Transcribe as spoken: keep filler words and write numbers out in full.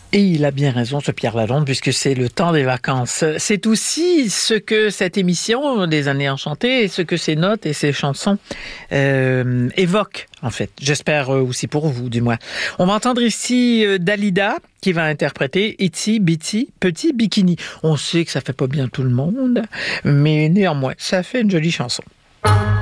Et il a bien raison, ce Pierre Lalonde, puisque c'est le temps des vacances. C'est aussi ce que cette émission des Années Enchantées, et ce que ces notes et ces chansons euh, évoquent, en fait. J'espère aussi pour vous, du moins. On va entendre ici Dalida, qui va interpréter Itsy Bitsy Petit Bikini. On sait que ça fait pas bien tout le monde, mais néanmoins, ça fait une jolie chanson.